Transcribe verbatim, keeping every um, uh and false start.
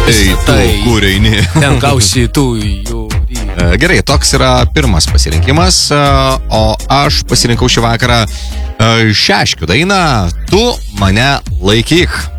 Ei, tu, tai kur eini? ten klausytojų. E, Gerai, toks yra pirmas pasirinkimas, e, o aš pasirinkau šį vakarą e, Šeškių dainą Tu mane laikyk.